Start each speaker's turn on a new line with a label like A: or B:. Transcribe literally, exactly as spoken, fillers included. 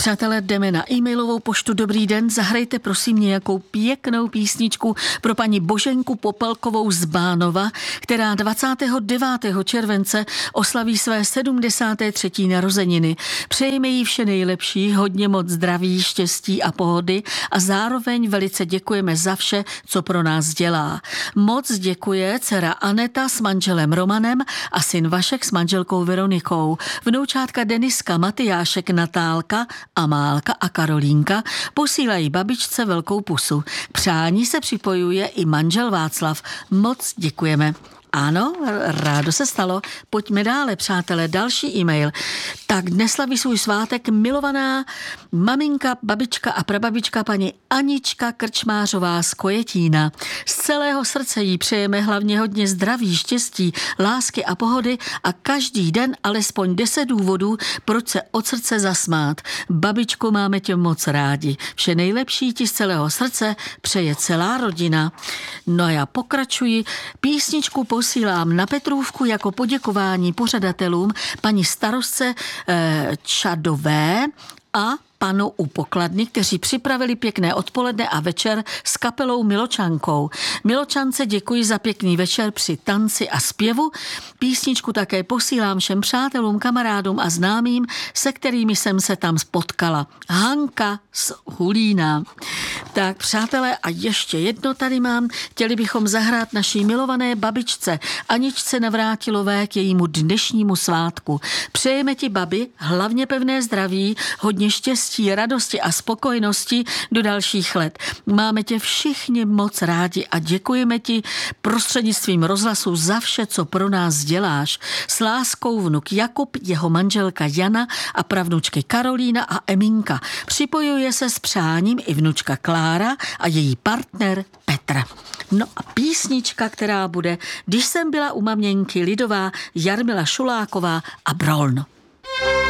A: Přátelé, jdeme na e-mailovou poštu. Dobrý den, zahrajte prosím nějakou pěknou písničku pro paní Boženku Popelkovou z Bánova, která dvacátého devátého července oslaví své sedmdesáté třetí narozeniny. Přejeme jí vše nejlepší, hodně moc zdraví, štěstí a pohody a zároveň velice děkujeme za vše, co pro nás dělá. Moc děkuje dcera Aneta s manželem Romanem a syn Vašek s manželkou Veronikou. Vnoučátka Deniska, Matyášek, Natálka, Amálka a Karolínka posílají babičce velkou pusu. K přání se připojuje i manžel Václav. Moc děkujeme. Ano, rádo se stalo. Pojďme dále, přátelé, další e-mail. Tak dnes slaví svůj svátek milovaná maminka, babička a prababička paní Anička Krčmářová z Kojetína. Z celého srdce jí přejeme hlavně hodně zdraví, štěstí, lásky a pohody a každý den alespoň deset důvodů, proč se od srdce zasmát. Babičko, máme tě moc rádi. Vše nejlepší ti z celého srdce přeje celá rodina. No a já pokračuji. Písničku posílám na Petrůvku jako poděkování pořadatelům paní starostce eh, Čadové a panu u pokladny, kteří připravili pěkné odpoledne a večer s kapelou Miločankou. Miločance děkuji za pěkný večer při tanci a zpěvu. Písničku také posílám všem přátelům, kamarádům a známým, se kterými jsem se tam spotkala. Hanka z Hulína. Tak přátelé, a ještě jedno tady mám. Chtěli bychom zahrát naší milované babičce Aničce Navrátilové k jejímu dnešnímu svátku. Přejeme ti, babi, hlavně pevné zdraví, hodně štěstí, radosti a spokojenosti do dalších let. Máme tě všichni moc rádi a děkujeme ti prostřednictvím rozhlasu za vše, co pro nás děláš. S láskou vnuk Jakub, jeho manželka Jana a pravnučky Karolína a Eminka. Připojuje se s přáním i vnučka Klára a její partner Petr. No a písnička, která bude Když jsem byla u maměnky, lidová, Jarmila Šuláková a Brolno.